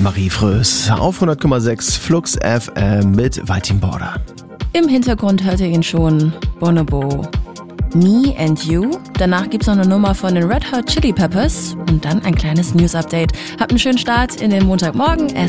Marie Frös auf 100,6 Flux FM mit White Border. Im Hintergrund hört ihr ihn schon, Bonobo. Me and You. Danach gibt's noch eine Nummer von den Red Hot Chili Peppers und dann ein kleines News-Update. Habt einen schönen Start in den Montagmorgen. Es